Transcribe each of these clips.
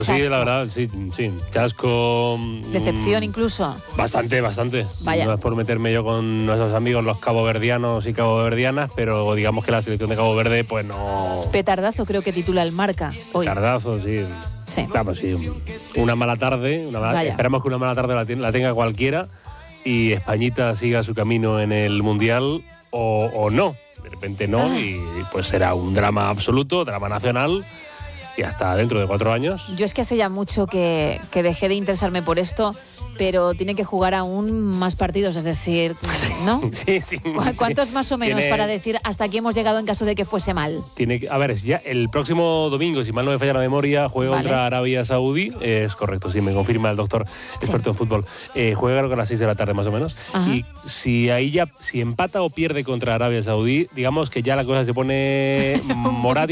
Chasco. Sí, la verdad, sí. Chasco. Decepción incluso. Bastante. Vaya. No es por meterme yo con nuestros amigos los caboverdianos y caboverdianas, pero digamos que la selección de Cabo Verde, pues no. Petardazo creo que titula el Marca hoy. Petardazo, sí. Sí. Claro, sí. Una mala tarde. Esperamos que una mala tarde la tenga cualquiera y Españita siga su camino en el Mundial o no. De repente no, y pues será un drama absoluto, drama nacional. Y hasta dentro de 4 años. Yo es que hace ya mucho que dejé de interesarme por esto, pero tiene que jugar aún más partidos, es decir, ¿no? Sí. ¿Cuántos más o menos para decir hasta aquí hemos llegado en caso de que fuese mal? A ver, ya el próximo domingo, si mal no me falla la memoria, juega contra Arabia Saudí. Es correcto, sí, me confirma el doctor experto en fútbol. Juega creo que a las 6 de la tarde más o menos. Ajá. Y si empata o pierde contra Arabia Saudí, digamos que ya la cosa se pone morada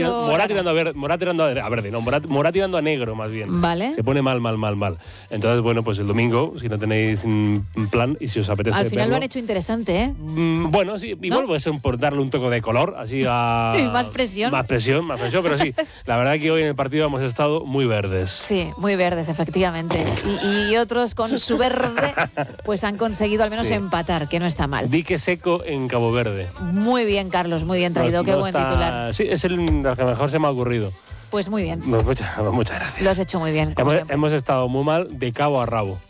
tirando a negro más bien. Vale. Se pone mal. Entonces, bueno, pues el domingo, si no tenéis un plan y si os apetece al final verlo, lo han hecho interesante, ¿eh? Bueno, sí, igual puede ser por darle un toque de color, así a... Más presión, pero sí, la verdad que hoy en el partido hemos estado muy verdes. Sí, muy verdes, efectivamente. Y otros con su verde, pues han conseguido al menos empatar, que no está mal. Dique seco en Cabo Verde. Muy bien, Carlos, muy bien traído, qué buen titular. Sí, es el que mejor se me ha ocurrido. Pues muy bien. Muchas gracias. Lo has hecho muy bien. Hemos estado muy mal de cabo a rabo.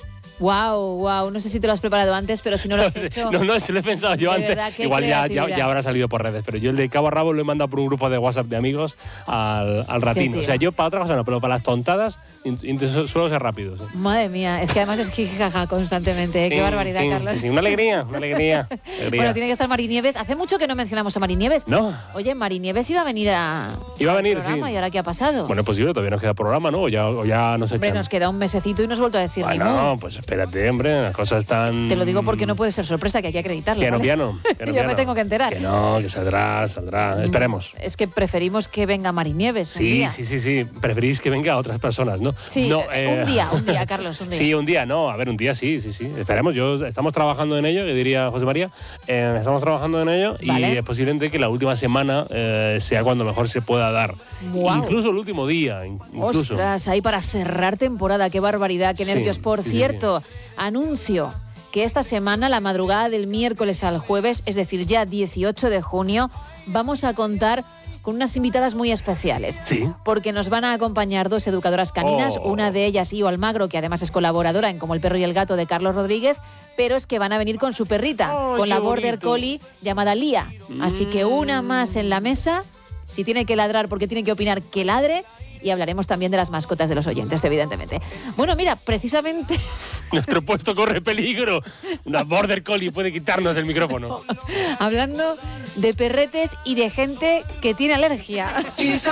Wow. No sé si te lo has preparado antes, pero si no lo has hecho... No, si lo he pensado yo antes. Verdad, igual ya habrá salido por redes, pero yo el de cabo a rabo lo he mandado por un grupo de WhatsApp de amigos al ratino. O sea, yo para otra cosa no, pero para las tontadas suelo ser rápido. ¿Sí? Madre mía, es que además es jijijaja constantemente. Sí, qué barbaridad, Carlos. Sí, una alegría. Bueno, tiene que estar Mari Nieves. Hace mucho que no mencionamos a Mari Nieves. No. Oye, Mari Nieves iba a venir al programa, sí. ¿Y ahora qué ha pasado? Bueno, pues todavía nos queda programa, ¿no? O ya nos echan. Hombre, nos queda un mesecito y nos has vuelto a decir ni No, pues espérate, hombre, las cosas están... Te lo digo porque no puede ser sorpresa, que hay que acreditarlo. Piano. Yo me tengo que enterar. Que no, que saldrá. Esperemos. Es que preferimos que venga Mari Nieves un día. Sí. Preferís que venga a otras personas, ¿no? Sí, no, un día, Carlos, un día. Sí, un día, no. A ver, un día sí. Esperemos. Estamos trabajando en ello, que diría José María. Estamos trabajando en ello y es posible que la última semana sea cuando mejor se pueda dar. Wow. Incluso el último día. Ostras, ahí para cerrar temporada. Qué barbaridad, qué nervios. Por cierto, anuncio que esta semana, la madrugada del miércoles al jueves, es decir, ya 18 de junio, vamos a contar con unas invitadas muy especiales. Sí. Porque nos van a acompañar 2 educadoras caninas, una de ellas, Io Almagro, que además es colaboradora en Como el perro y el gato de Carlos Rodríguez, pero es que van a venir con su perrita, con la Border Collie llamada Lía. Así que una más en la mesa, si tiene que ladrar porque tiene que opinar, que ladre. Y hablaremos también de las mascotas de los oyentes, evidentemente. Bueno, mira, precisamente... Nuestro puesto corre peligro. Una Border Collie puede quitarnos el micrófono. Hablando de perretes y de gente que tiene alergia.